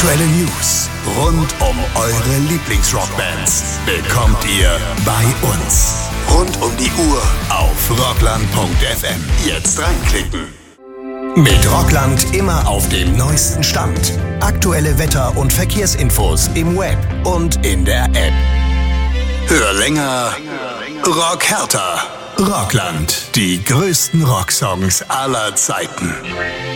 Aktuelle News rund um eure Lieblingsrockbands bekommt ihr bei uns. Rund um die Uhr auf rockland.fm. Jetzt reinklicken. Mit Rockland immer auf dem neuesten Stand. Aktuelle Wetter- und Verkehrsinfos im Web und in der App. Hör länger, rock härter. Rockland, die größten Rocksongs aller Zeiten.